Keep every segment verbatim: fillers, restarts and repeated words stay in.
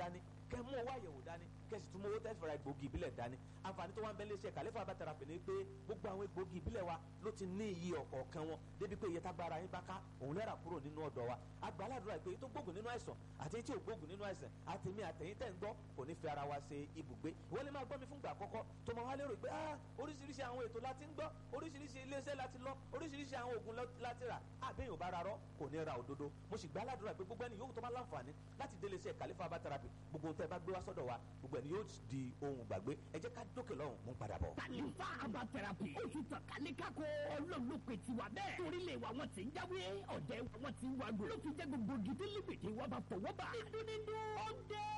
dání kẹ́ mú owó àyẹ̀wò dání kẹ́ sì tún mú owó tẹ́sí fara egbògi ìbílẹ̀ dání àǹfààní tó wá ń bẹ léṣe Khalifa Herbal Therapy ni pé gbogbo àwọn egbògi ìbílẹ̀ wa ló ti ní iye ọ̀kọ̀ọ̀kan wọn débi pé iye tágbára yín bá ká òun lẹ́rà kúrò nínú ọ̀dọ̀ wa agbáládùra pé tó gbógun nínú àìsàn àti tí ò gbógun nínú àìsàn àtẹ̀mí àtẹ̀yìn tẹ̀ ń gbọ́ kò ní fi ara wa ṣe ibùgbé ìwọ lè máa gbọ́ mi fúngbà àkọ́kọ́ tó máa wá lérò pé ah oríṣiríṣi àwọn ètò láti ń gbọ́ oríṣiríṣi iléeṣẹ́ láti lọ oríṣiríṣi àwọn oògùn láti rà àbẹ́yìn ò bá ra rọ́ kò ní ra òdodo mo sì gbáládùra pé gbogbo ẹni yóò tó máa láǹfààní láti délé iṣẹ́ Khalifa Herbal Therapy gbogbo tẹ́ bá gbé wá sọ́dọ̀ wa gbogbo ẹni yóò di ohun gbàgbé ẹ jẹ́ ká dókè lọ́hùn mú padà bọ̀. Khalifa Herbal Therapy ó ti tàn kálékáko ọlọ́lọ́pẹ tiwa bẹ́ẹ̀ torílẹ̀ wa wọ́n ti ń jáwé ọ̀dẹ́ wọn ti ń wágbó ló fi jẹ́ gbogbo gidilégbèdé wa bá fọwọ́ bá dídúnídú ọ̀dẹ́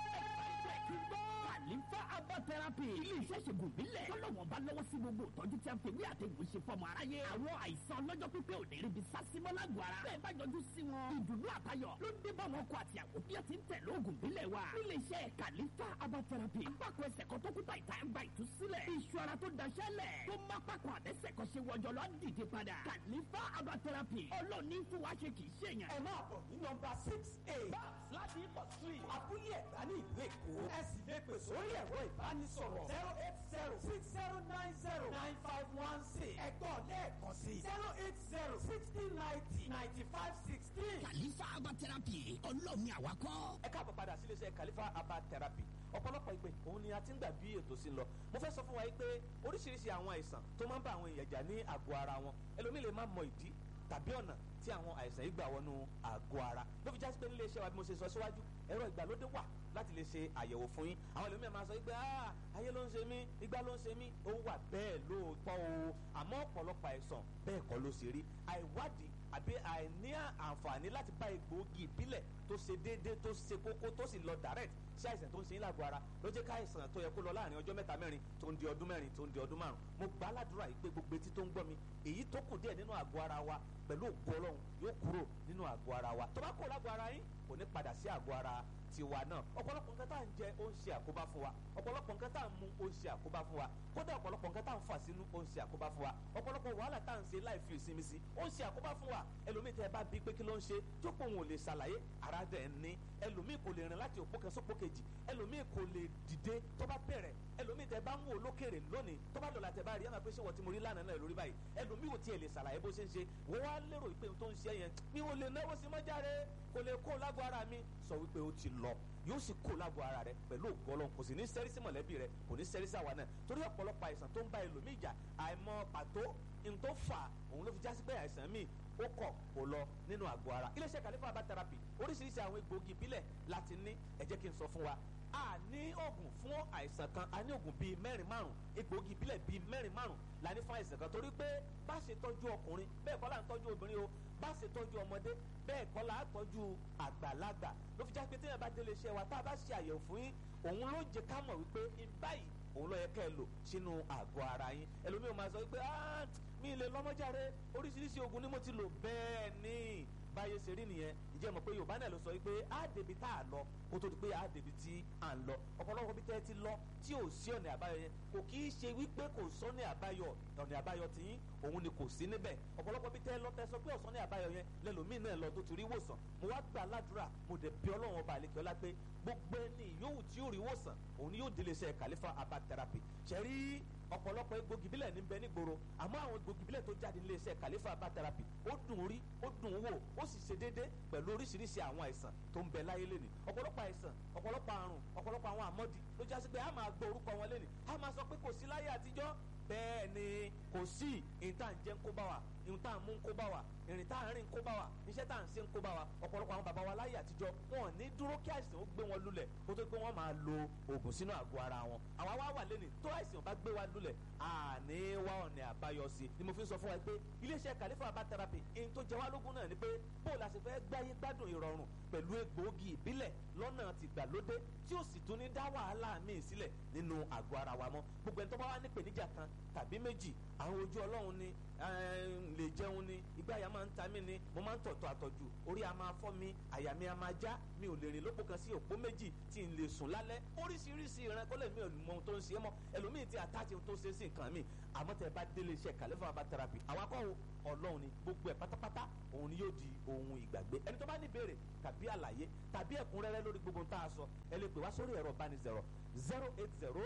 Khalifa Herbal Therapy ilé iṣẹ́ ṣègùn bílẹ̀ ọlọ́wọ́n bá lọ́wọ́ sí gbogbo ìtọ́jú tí a fi wí àtẹ̀gùn ṣe fọmọ aráyé àwọn àìsàn ọlọ́jọ́ pípẹ́ ò ní ríbi sásímọ́ lágọ̀ọ́ ara bẹ́ẹ̀ bá yọjú sí wọn ìdùnnú àtayọ̀ ló dé bá wọn kọ àti àwọn bí ẹ ti ń tẹ̀lé oògùn bílẹ̀ wa ilé iṣẹ́ Khalifa Herbal Therapy apákọ̀ ẹsẹ̀ kan tó kúta ìta ẹgbà ìtúsílẹ̀ iṣu ara tó daṣẹ́ lẹ̀ tó má pákọ̀ àtẹ́sẹ̀ kan ṣe wọjọ lọ dìde padà Khalifa Herbal Therapy ọlọ́ọ̀ni fún wa ṣe kì í ṣe yẹn. ẹ máa bọ̀ ní nọ́mbà six eight láti ipò street abúlé ẹ̀dá ní ìlú Èkó ẹ sì lè pè sórí ẹ̀rọ ìbánisọ̀rọ̀ zero eight zero six zero nine zero nine five one six ẹ̀gbọ́n lẹ́ẹ̀kan sí zero eight zero sixty ninety ninety five sixteen. Khalifa Herbal Therapy ọlọ́ọ̀ni àwakọ́. ẹ káàbọ̀ padà sí iléeṣẹ́ Khalifa Herbal Therapy ọ̀pọ̀lọpọ̀ ìpè òun ni a ti ń gbà bí ètò sí lọ mo fẹ́ sọ fún wa yìí pé oríṣiríṣi àwọn àìsàn tó máa ń bá àwọn èèyàn jà ní àgọ́ ara wọn ẹlòmíì lè má mọ ìdí tàbí ọ̀nà tí àwọn àìsàn yìí gbà wọnú àgọ́ ara ló fi jásí pé nílé iṣẹ́ wa bí mo ṣe sọ síwájú ẹ̀rọ ìgbàlódé wà láti lè ṣe àyẹ̀wò fún yín àwọn ẹlòmíì máa sọ pé ah ayé ló ń ṣe mí igbá ló ń ṣe mí ó wà bẹ́ẹ̀ lóòótọ́ o àmọ́ ọ̀pọ̀lọpọ̀ àìsàn bẹ́ẹ̀ kọ́ ló ṣe rí àìwádìí àbí àìní àǹfààní láti bá egbòogi ìbílẹ̀ tó ṣe déédéé tó ṣe kókó tó sì lọ direct sí àìsàn tó ń ṣe yín lágọ̀ọ́ ara ló jẹ́ ká àìsàn tó yẹ kó lọ láàrin ọjọ́ mẹ́ta mẹ́rin tó ń di ọdún mẹ́rin tó ń di ọdún márùn mo gbà ládùúrà yìí pé gbogbo etí tó ń gbọ́ mi èyí tó kù díẹ̀ nínú àgọ́ ara wa pẹ̀lú ògo Ọlọ́run yóò kúrò nínú àgọ́ ara wa tó bá kúrò lágọ̀ọ́ ara yín kò ní padà sí àgọ́ ara tiwa náà ọ̀pọ̀lọpọ̀ nǹkan tá à ń jẹ ó ń ṣe àkóbá fún wa ọ̀pọ̀lọpọ̀ nǹkan tá à ń mu ó ń ṣe àkóbá fún wa kódà ọ̀pọ̀lọpọ̀ nǹkan tá à ń fà sínú ó ń ṣe àkóbá fún wa ọ̀pọ̀lọpọ̀ wàhálà tá à ń ṣe láì fi ìsinmi sí ó ń ṣe àkóbá fún wa ẹlòmíì tẹ́ ẹ bá bí pé kí ló ń ṣe tó pé òun ò lè ṣàlàyé ara dẹ̀ ń ní ẹlòmíì kò lè rìn láti òpó kan sópó kejì ẹlòmíì kò lè dìde tó bá bẹ̀rẹ̀ ẹlòmíì tẹ́ bá ń wò lókèrè lónìí tó bá dọ̀là tẹ́ bá rí ẹ̀ máa pé ṣé wọ́n ti mo rí lánàá náà lórí báyìí ẹlòmíì ò tiẹ̀ lè ṣàlàyé bó ṣe ń ṣe wọ́n wá lérò pé tó ń ṣe yẹn mi ò lè náwó sí mọ́járe kò lè kó lágọ̀ ara mi sọ wípé ó ti lọ yóò sì kó lágọ̀ ara rẹ pẹ̀lú ògo Ọlọ́run kò sì ní sẹ́rí sí mọ̀lẹ́bí rẹ kò ní sẹ́rí sí àwa náà torí ọ̀pọ̀lọpọ̀ àìsàn tó ń bá ẹlòmíì jà àìmọ̀ pàtó n tó fà òun ló fi jásí pé àìsàn míì ó kọ̀ kó lọ nínú àgọ́ ara iléeṣẹ́ Khalifa Herbal Therapy oríṣiríṣi àwọn egbòogi ìbílẹ̀ láti ní ẹ jẹ́ kí n sọ fún wa a ní oògùn fún àìsàn kan a ní oògùn bíi mẹ́rin márùn egbòogi ìbílẹ̀ bíi mẹ́rin márùn la ní fún àìsàn kan torí pé bá ṣe tọ́jú ọkùnrin bẹ́ẹ̀ kọ́ là ń tọ́jú obìnrin o bá ṣe tọ́jú ọmọdé bẹ́ẹ̀ kọ́ là á tọ́jú àgbàlagbà ló fi jásí pé téèyàn bá délé iṣẹ́ wa tá a bá ṣe àyẹ̀wò fún yín òun ló jẹ́ ká mọ̀ wípé báyìí òun ló yẹ kẹ́ ẹ lò sínú àgọ́ ara yín ẹlòmíì máa sọ wípé mi lè lọ́mọ́járe oríṣiríṣi oògùn ni mo ti lò bẹ́ẹ̀ ni báyé ṣe rí nìyẹn ìjẹ́ mọ̀ pé Yorùbá náà ló sọ wípé á débi tá a lọ kó tó di pé á débi tí à ń lọ ọ̀pọ̀lọpọ̀ bí tẹ́ ẹ ti lọ tí ò sí ọ̀nà àbáyọ yẹn kò kì í ṣe wípé kò sọ́nà àbáyọ ọ̀nà àbáyọ tí yín òun ni kò sí níbẹ̀ ọ̀pọ̀lọpọ̀ bí tẹ́ ẹ lọ tẹ́ sọ pé ọ̀sán àbáyọ yẹn lẹ́lòmíì náà lọ tó ti rí wòsàn mo wá gbà ládùúrà mo dẹ̀ bí Ọlọ́run ọba àlekè ọlá pé gbogbo ẹni yòówù tí yóò rí wòsàn òun ni yóò délé iṣẹ́ Khalifa Herbal Therapy ṣẹ́rí ọ̀pọ̀lọpọ̀ egbògi bílẹ̀ ní bẹ nígboro àmọ́ àwọn egbògi bílẹ̀ tó jáde nílé iṣẹ́ Khalifa Herbal Therapy ó dùn rí ó dùn wò ó sì ṣe déédéé pẹ̀lú oríṣiríṣi àwọn àìsàn tó ń bẹ láyé lẹ́nìí ọ̀pọ̀lọpọ̀ àìsàn ọ̀pọ̀lọpọ̀ àrùn ọ̀pọ̀lọpọ̀ àwọn àmọ́dì ló já sí pé a máa gbọ́ orúkọ wọn lẹ́nìí a máa sọ pé kò sí láyé àtijọ́ bẹ́ẹ̀ ni kò sí ìta ń jẹ́ ń kó bá wa ìta ń mú ń kó bá wa ìrìn tá à ń rìn ń kó bá wa iṣẹ́ tá à ń ṣe ń kó bá wa ọ̀pọ̀lọpọ̀ àwọn bàbá wa láyé àtijọ́ wọn ò ní dúró kí àìsàn ó gbé wọn lulẹ̀ kó tó pé wọ́n máa lo oògùn sínú àgọ́ ara wọn àwa wá wà lẹ́nìí tó àìsàn bá gbé wa lulẹ̀ àní wá ọ̀nà àbáyọ sí ni mo fi ń sọ fún wa pé iléeṣẹ́ Khalifa Herbal Therapy ihun tó jẹ wá lógún náà ni pé bóòlù àti fẹ́ gbáyé gbádùn ìrọ̀rùn pẹ̀lú egbòogi ìbílẹ̀ lọ́nà tìgbàlódé tí ó sì tún ní dá wàhálà míì sílẹ̀ nínú àgọ́ ara wa mọ́ gbogbo ẹni tó bá wá ní ìpèníjà kan tàbí méjì àwọn ojú Ọlọ́run ni lè jẹun ni ìgbáyà máa ń ta mí ni mo máa ń tọ̀tọ̀ àtọ̀jù orí a máa fọ́ mi àyà mi a máa já mi ò lè rìn lópò kan sí òpó méjì tí n lè sùn lálẹ́ oríṣiríṣi ìrànkọ́lẹ̀ mi ò mọ ohun tó ń ṣe é mọ́ ẹlòmíì ti àtàtì ohun tó ṣe é sí nǹkan mi àmọ́ tẹ́ ẹ bá délé iṣẹ́ Khalifa Herbal Therapy àwọn akọ́wò ọlọ́run ni gbogbo ẹ̀ pátápátá òun ni yóò di ohun ìgbàgbé ẹni tó bá ní ìbéèrè tàbí àlàyé tàbí ẹ̀kúnrẹ́rẹ́ lórí gbogbo ohun tá a sọ ẹ lè pè wá sórí ẹ̀rọ ìbánisọ̀rọ̀ zero eight zero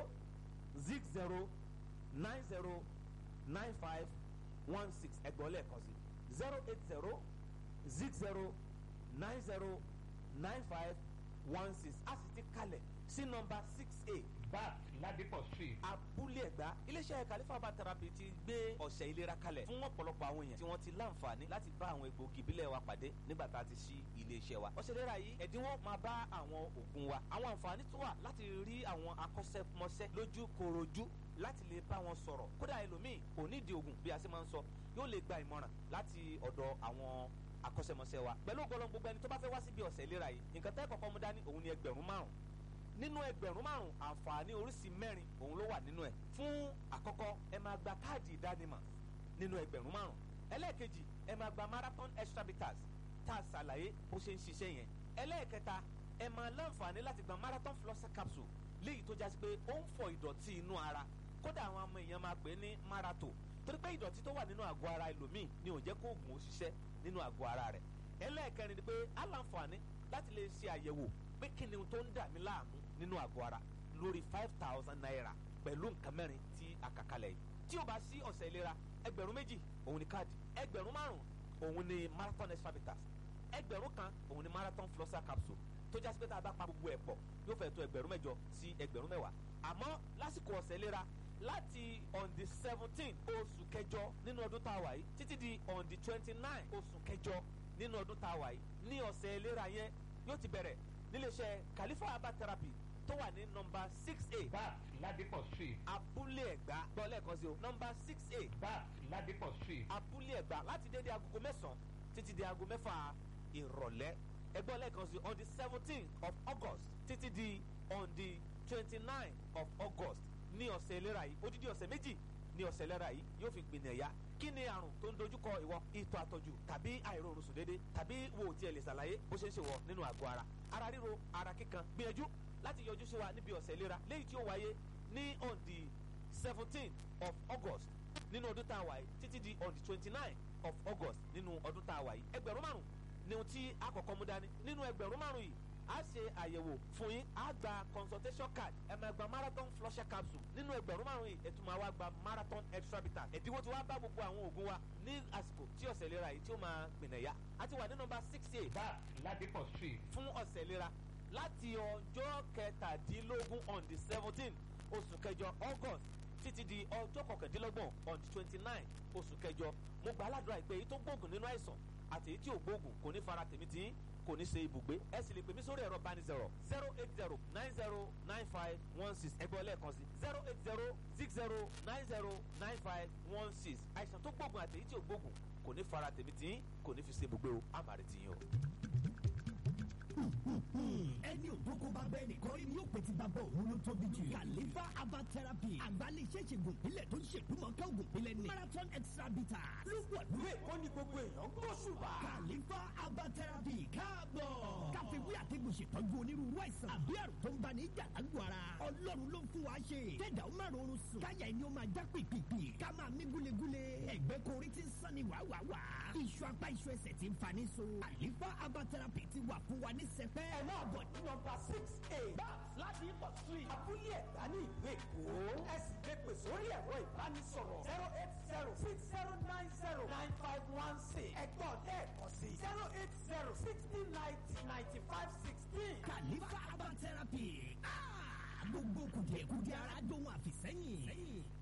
zig zero nine zero nine five one six ẹgbọ́n lẹ́ẹ̀kan sí zero eight zero zig zero nine zero nine five one six a sì ti kalẹ̀ sí nọ́mbà six a back Ladipo street. abúlé ẹ̀gbá iléeṣẹ́ Khalifa Herbal Therapy ti gbé ọ̀sẹ̀ ìlera kalẹ̀ fún ọ̀pọ̀lọpọ̀ àwọn èèyàn tí wọ́n ti láǹfààní láti bá àwọn egbòogi ìbílẹ̀ wa pàdé nígbà tá a ti ṣí iléeṣẹ́ wa. ọ̀sẹ̀ ìlera yìí ẹ̀dínwó máa bá àwọn oògùn wa àwọn àǹfààní tó wà láti rí àwọn akọ́ṣẹ́mọṣẹ́ lójú korojú láti lè bá wọn sọ̀rọ̀ kódà ẹlòmíì kò nídìí oògùn bí a ṣe máa ń sọ yóò lè gba ìmọ̀ràn láti ọ̀dọ̀ àwọn akọ́ṣẹ́mọṣẹ́ wa pẹ̀lú ògbọ́n gbogbo ẹni tó bá fẹ́ wá síbi ọ̀sẹ̀ ìlera yìí nǹkan tẹ́ kọ́kọ́ mú dání òun ni ẹgbẹ̀rún márùn nínú ẹgbẹ̀rún márùn àǹfààní oríṣi mẹ́rin òun ló wà nínú ẹ̀ fún àkọ́kọ́ ẹ máa gba káàdì ìdánimọ̀ nínú ẹgbẹ̀rún márùn ẹlẹ́ẹ̀kejì ẹ máa gba marathon extra bitters tá a ṣàlàyé bó ṣe ń ṣiṣẹ́ yẹn ẹlẹ́ẹ̀kẹta ẹ máa láǹfààní láti gba marathon flosser capsule léyìí tó jásí pé ó ń fọ ìdọ̀tí inú ara kódà àwọn ọmọ èèyàn máa pè é ní marathon torí pé ìdọ̀tí tó wà nínú àgọ́ ara ẹlòmíì ni ò jẹ́ kó oògùn ó ṣiṣẹ́ nínú àgọ́ ara rẹ̀ ẹlẹ́ẹ̀kẹrin ni pé á láǹfààní láti lè ṣe àyẹ̀wò pé kí ni tó ń dà mí láàmú nínú àgọ́ ara lórí five thousand naira pẹ̀lú nǹkan mẹ́rin tí a kà kalẹ̀ yìí tí o bá sí ọ̀sẹ̀ ìlera ẹgbẹ̀rún méjì òun ni káàdì ẹgbẹ̀rún márùn òun ni marathon extra bitters ẹgbẹ̀rún kan òun ni marathon flosser capsule tó jásí pé tá a bá pa gbogbo ẹ̀ pọ̀ yóò fẹ́ tó ẹgbẹ̀rún mẹ́jọ sí ẹgbẹ̀rún mẹ́wàá àmọ́ lásìkò ọ̀sẹ̀ ìlera láti on the seventeen oṣù kẹjọ nínú ọdún tá a wà yìí títí di on the twenty nine oṣù kẹjọ nínú ọdún tá a wà yìí ní ọ̀sẹ̀ ìlera yẹn yóò ti bẹ̀rẹ̀ níléeṣẹ́ Khalifa Herbal Therapy tó wà ní nọ́mbà six a back Ladipo street. abúlé ẹ̀gbá gbọ́ lẹ́ẹ̀kan sí o nọ́mbà six a back Ladipo street. abúlé ẹ̀gbá láti dédé agogo mẹ́sàn-án títí di aago mẹ́fà ìrọ̀lẹ́ ẹgbọ́ lẹ́ẹ̀kan sí on the seventeen of August títí di on the twenty nine of August ní ọ̀sẹ̀ ìlera yìí odidi ọ̀sẹ̀ méjì ní ọ̀sẹ̀ ìlera yìí yóò fi gbìnà ẹ̀yà kí ni àrùn tó ń dojúkọ ìwọ ìtọ̀ àtọ̀jù tàbí àìróorun sùn déédéé tàbí wo ò tiẹ̀ lè ṣàlàyé bó ṣe ń ṣe wọ nínú àgọ́ ara ara ríro ara kíkan gbìyànjú láti yọjú sí wa níbi ọ̀sẹ̀ ìlera léyìí tí ó wáyé ní on the seventeen of August nínú ọdún tá a wà yìí títí di on the twenty nine of August nínú ọdún tá a wà yìí ẹgbẹ̀rún márùn ní ohun tí a kọ́kọ́ mú dání nínú ẹgbẹ̀rún márùn yìí a ṣe àyẹ̀wò fún yín a gba consultation card ẹ máa gba marathon flusher capsule nínú ẹgbẹ̀rún márùn yìí ẹ tún máa wá gba marathon extra bitters ẹ̀dínwó tí wàá bá gbogbo àwọn oògùn wa ní àsìkò tí ọ̀sẹ̀ ìlera yìí tí ó máa gbìnà yá a ti wà ní nọ́mbà six a back Ladipo street. fún ọ̀sẹ̀ ìlera láti ọjọ́ kẹtàdínlógún on the seventeen oṣù kẹjọ August títí di ọjọ́ kọkàndínlọ́gbọ̀n on the twenty nine oṣù kẹjọ mo gbà aládùúrà ìpè èyí tó gbóògùn nínú àìsàn àti èyí tí ò gbóògùn kò ní fara tèmi tí kò ní ṣe ibùgbé ẹ sì lè pè mí sórí ẹ̀rọ ìbánisọ̀rọ̀ zero eight zero nine zero nine five one six ẹgbẹ́ ọlẹ́ẹ̀kan sí zero eight zero six zero nine zero nine five one six àìsàn tó gbóògùn àti èyí tí ò gbóògùn kò ní fara tèmi tí kò ní fi ṣe ibùgbé o àmàrè tì yín o. ẹni òdókó bá bẹ́ẹ̀ nìkan rí ni yóò pè ti bàbá òun ló tóbi jù. Khalifa Herbal Therapy àgbálẹ̀ iṣẹ́ ìṣègùn ìbílẹ̀ tó ń ṣèdúmọ̀ká ògùn ìbílẹ̀ ní marathon extra bitters ló wà ní. ìwé ìkọ́ni gbogbo èèyàn gbóṣùbà. Khalifa Herbal Therapy káàbọ̀. káfíwí àtẹ̀gùn ṣètọ́jú onírúurú àìsàn àbí àrùn tó ń bá ní ìjà lágbo ara. ọlọ́run ló ń fún wa ṣe. kẹ́dà ó máa rọrùn sùn. káyà ẹni ó máa já pìpìpì. ká máa mí gúlegúle. ẹ̀gbẹ́ korí ti ń sán ni wàwàwà. iṣu apá iṣu ẹsẹ̀ ti ń fani so. Khalifa Herbal Therapy ti wà fún wa ní sẹpẹ́. ẹ máa bọ̀ ní nọ́mbà six a back Ladipo street abúlé ẹ̀gbá ní ìlú Èkó ẹ sì lè pè sórí ẹ̀rọ ìbánisọ̀rọ̀ zero eight zero six zero nine zero nine five one six ẹ̀gbọ́n lẹ́ẹ̀kan sí zero eight zero sixty ninety ninety five sixteen. Khalifa Herbal Therapy gbogbo kùdìẹ̀kùdìẹ̀ ara dóhun àfìsẹ́yìn.